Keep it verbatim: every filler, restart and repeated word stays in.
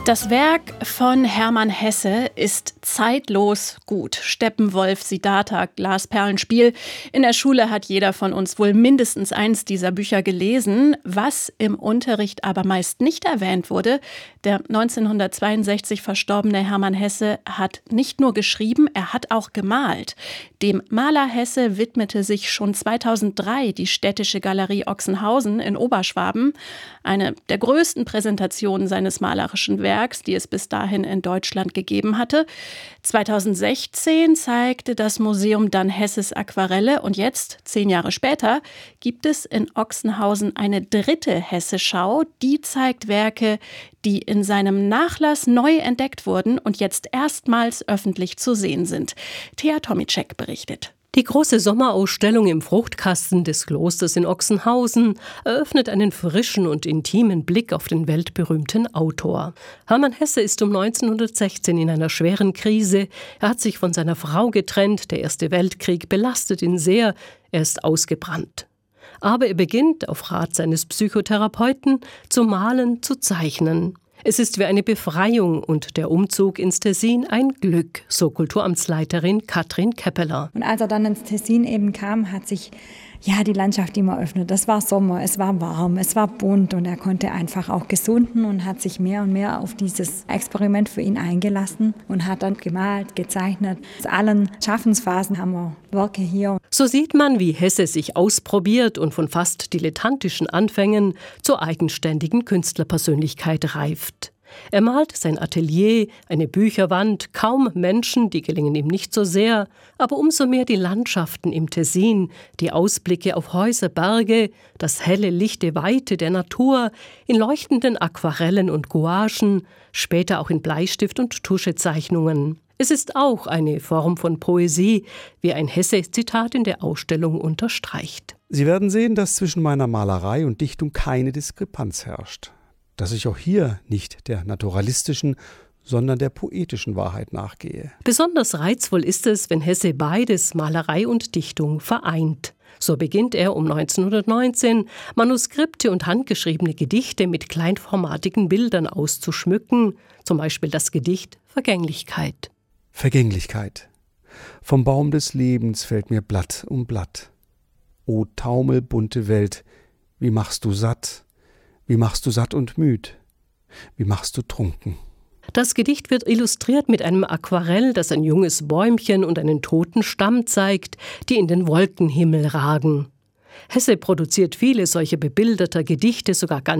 Das Werk von Hermann Hesse ist zeitlos gut. Steppenwolf, Siddhartha, Glasperlenspiel. In der Schule hat jeder von uns wohl mindestens eins dieser Bücher gelesen. Was im Unterricht aber meist nicht erwähnt wurde: Der neunzehnhundertzweiundsechzig verstorbene Hermann Hesse hat nicht nur geschrieben, er hat auch gemalt. Dem Maler Hesse widmete sich schon zweitausenddrei die Städtische Galerie Ochsenhausen in Oberschwaben. Eine der größten Präsentationen seines malerischen Werks, die es bis dahin in Deutschland gegeben hatte. zweitausendsechzehn zeigte das Museum dann Hesses Aquarelle und jetzt, zehn Jahre später, gibt es in Ochsenhausen eine dritte Hesse-Schau. Die zeigt Werke, die in seinem Nachlass neu entdeckt wurden und jetzt erstmals öffentlich zu sehen sind. Thea Tomicek berichtet. Die große Sommerausstellung im Fruchtkasten des Klosters in Ochsenhausen eröffnet einen frischen und intimen Blick auf den weltberühmten Autor. Hermann Hesse ist um neunzehnhundertsechzehn in einer schweren Krise. Er hat sich von seiner Frau getrennt. Der Erste Weltkrieg belastet ihn sehr. Er ist ausgebrannt. Aber er beginnt, auf Rat seines Psychotherapeuten, zu malen, zu zeichnen. Es ist wie eine Befreiung und der Umzug ins Tessin ein Glück, so Kulturamtsleiterin Katrin Keppeler. Und als er dann ins Tessin eben kam, hat sich ja die Landschaft immer öffnet. Es war Sommer, es war warm, es war bunt und er konnte einfach auch gesunden und hat sich mehr und mehr auf dieses Experiment für ihn eingelassen und hat dann gemalt, gezeichnet. Aus allen Schaffensphasen haben wir Werke hier. So sieht man, wie Hesse sich ausprobiert und von fast dilettantischen Anfängen zur eigenständigen Künstlerpersönlichkeit reift. Er malt sein Atelier, eine Bücherwand, kaum Menschen, die gelingen ihm nicht so sehr, aber umso mehr die Landschaften im Tessin, die Ausblicke auf Häuser, Berge, das helle, lichte Weite der Natur, in leuchtenden Aquarellen und Gouachen, später auch in Bleistift- und Tuschezeichnungen. Es ist auch eine Form von Poesie, wie ein Hesse-Zitat in der Ausstellung unterstreicht. Sie werden sehen, dass zwischen meiner Malerei und Dichtung keine Diskrepanz herrscht. Dass ich auch hier nicht der naturalistischen, sondern der poetischen Wahrheit nachgehe. Besonders reizvoll ist es, wenn Hesse beides, Malerei und Dichtung, vereint. So beginnt er um neunzehnhundertneunzehn, Manuskripte und handgeschriebene Gedichte mit kleinformatigen Bildern auszuschmücken, zum Beispiel das Gedicht Vergänglichkeit. Vergänglichkeit. Vom Baum des Lebens fällt mir Blatt um Blatt. O taumelbunte Welt, wie machst du satt? Wie machst du satt und müd? Wie machst du trunken? Das Gedicht wird illustriert mit einem Aquarell, das ein junges Bäumchen und einen toten Stamm zeigt, die in den Wolkenhimmel ragen. Hesse produziert viele solche bebilderter Gedichte, sogar ganz